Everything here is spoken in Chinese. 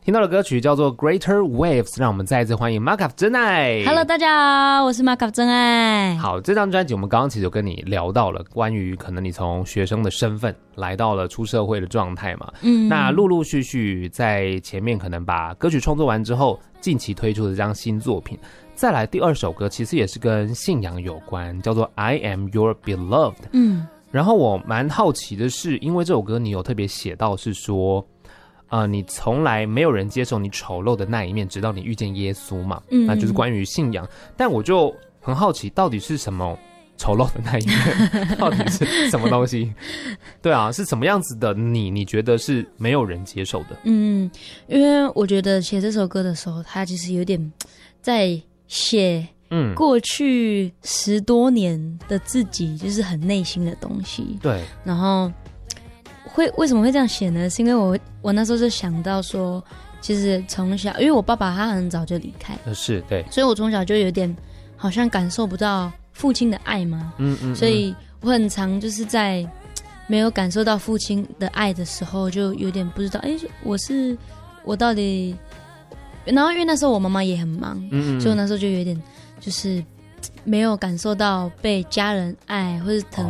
听到的歌曲叫做 Greater Waves， 让我们再一次欢迎马卡真爱。 Hello， 大家好，我是马卡真爱。 好，这张专辑我们刚刚其实有跟你聊到了关于可能你从学生的身份来到了出社会的状态嘛，那陆陆续续在前面可能把歌曲创作完之后，近期推出的这张新作品，再来第二首歌其实也是跟信仰有关，叫做 I Am Your Beloved。 然后我蛮好奇的是，因为这首歌你有特别写到是说你从来没有人接受你丑陋的那一面，直到你遇见耶稣嘛，那就是关于信仰。但我就很好奇，到底是什么丑陋的那一面？到底是什么东西？对啊，是什么样子的你觉得是没有人接受的？ 因为我觉得写这首歌的时候，他其实有点在写过去10多年的自己，就是很内心的东西。 对， 然后为什么会这样写呢？是因为我那时候就想到说，其实从小，因为我爸爸他很早就离开， 是对， 所以我从小就有点好像感受不到父亲的爱嘛。所以我很常就是在没有感受到父亲的爱的时候，就有点不知道，我到底。然后因为那时候我妈妈也很忙，所以我那时候就有点就是没有感受到被家人爱或是疼